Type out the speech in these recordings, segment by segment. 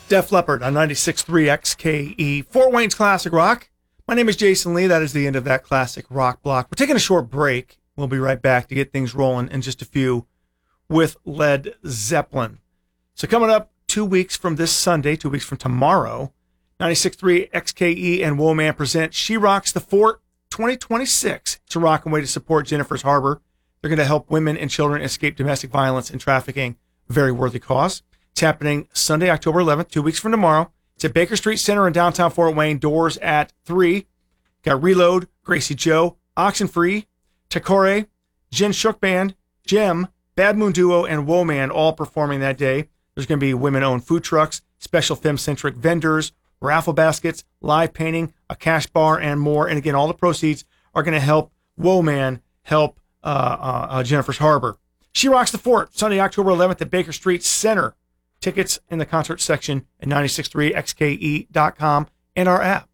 Def Leppard on 96.3 XKE, Fort Wayne's Classic Rock. My name is Jason Lee. That is the end of that classic rock block. We're taking a short break. We'll be right back to get things rolling in just a few with Led Zeppelin. So coming up 2 weeks from this Sunday, 2 weeks from tomorrow, 96.3 XKE and Woman present She Rocks the Fort 2026. It's a rockin' way to support Jennifer's Harbor. They're going to help women and children escape domestic violence and trafficking. Very worthy cause. It's happening Sunday, October 11th, 2 weeks from tomorrow. It's at Baker Street Center in downtown Fort Wayne. Doors at 3. Got Reload, Gracie Joe, Oxenfree, Takore, Jen Shook Band, Gem, Bad Moon Duo, and Woman all performing that day. There's going to be women-owned food trucks, special femme-centric vendors, raffle baskets, live painting, a cash bar, and more. And again, all the proceeds are going to help Woman help Jennifer's Harbor. She Rocks the Fort, Sunday, October 11th at Baker Street Center. Tickets in the concert section at 963xke.com and our app.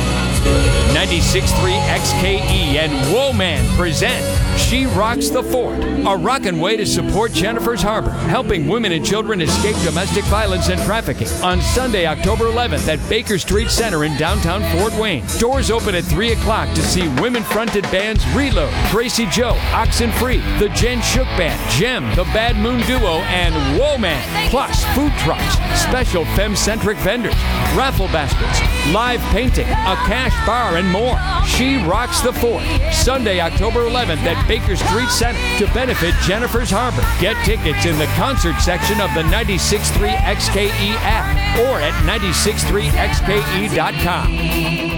96.3 XKE and Woman present She Rocks the Fort, a rockin' way to support Jennifer's Harbor, helping women and children escape domestic violence and trafficking on Sunday, October 11th at Baker Street Center in downtown Fort Wayne. Doors open at 3 o'clock to see women-fronted bands Reload, Gracie Joe, Oxenfree, the Jen Shook Band, Gem, the Bad Moon Duo, and Woman. Plus food trucks, special femme-centric vendors, raffle baskets, live painting, a cash bar, and more. She Rocks the Fort, Sunday, October 11th at Baker Street Center to benefit Jennifer's Harbor. Get tickets in the concert section of the 96.3 XKE app or at 963xke.com.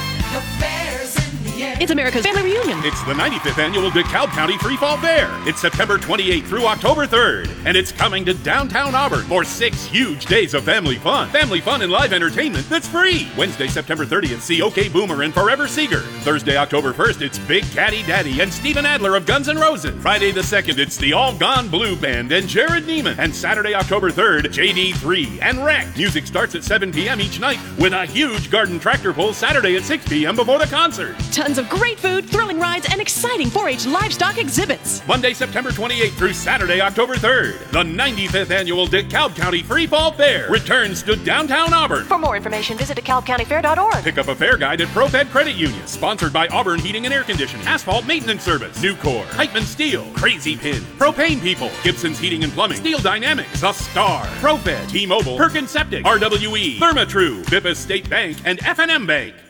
It's America's Family Reunion. It's the 95th Annual DeKalb County Free Fall Fair. It's September 28th through October 3rd, and it's coming to downtown Auburn for 6 huge days of family fun. Family fun and live entertainment that's free. Wednesday, September 30th, see OK Boomer and Forever Seeger. Thursday, October 1st, it's Big Caddy Daddy and Steven Adler of Guns N' Roses. Friday the 2nd, it's the All Gone Blue Band and Jared Neiman. And Saturday, October 3rd, JD3 and Wreck. Music starts at 7 p.m. each night with a huge garden tractor pull Saturday at 6 p.m. before the concert. Tons of great food, thrilling rides, and exciting 4-H livestock exhibits. Monday, September 28th through Saturday, October 3rd. The 95th Annual DeKalb County Free Fall Fair returns to downtown Auburn. For more information, visit DeKalbCountyFair.org. Pick up a fair guide at ProFed Credit Union. Sponsored by Auburn Heating and Air Conditioning, Asphalt Maintenance Service, Nucor, Heitman Steel, Crazy Pin, Propane People, Gibson's Heating and Plumbing, Steel Dynamics, The Star, ProFed, T-Mobile, Perkins Septic, RWE, Therma-Tru, Bippa State Bank, and F&M Bank.